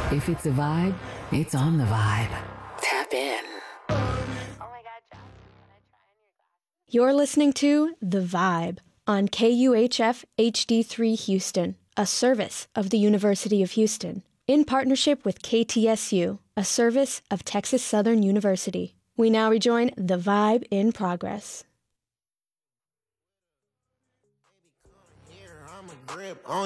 If it's a vibe, it's on the vibe. Tap in. You're listening to The Vibe on KUHF HD3 Houston, a service of the University of Houston, in partnership with KTSU, a service of Texas Southern University. We now rejoin The Vibe in progress.